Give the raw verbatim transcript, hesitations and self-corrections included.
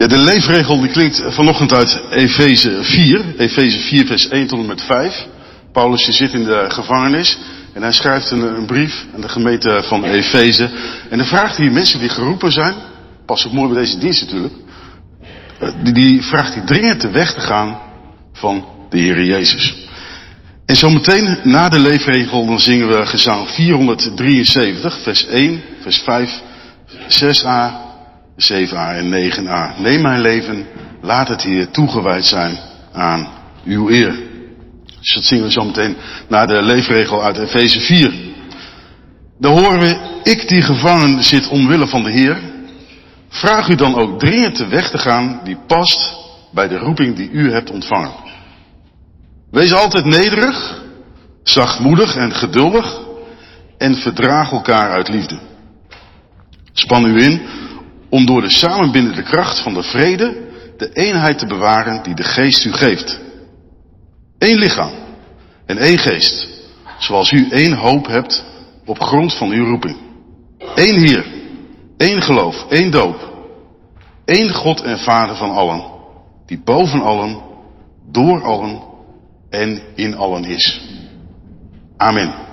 Ja, de leefregel die klinkt vanochtend uit Efeze vier. Efeze vier vers één tot en met vijf. Paulus zit in de gevangenis en hij schrijft een, een brief aan de gemeente van Efeze. En dan vraagt hij mensen die geroepen zijn, past ook mooi bij deze dienst natuurlijk, die, die vraagt hij dringend de weg te gaan van de Heer Jezus. En zometeen na de leefregel dan zingen we gezang vierhonderddrieënzeventig, vers één, vers vijf, zes a, zeven a en negen a. Neem mijn leven, laat het hier toegewijd zijn aan uw eer. Dus dat zingen we zometeen na de leefregel uit Efeze vier. Dan horen we, ik die gevangen zit omwille van de Heer, vraag u dan ook dringend de weg te gaan die past bij de roeping die u hebt ontvangen. Wees altijd nederig, zachtmoedig en geduldig en verdraag elkaar uit liefde. Span u in om door de samenbindende kracht van de vrede de eenheid te bewaren die de geest u geeft. Eén lichaam en één geest, zoals u één hoop hebt op grond van uw roeping. Eén Heer, één geloof, één doop, één God en Vader van allen, die boven allen, door allen en in allen is. Amen.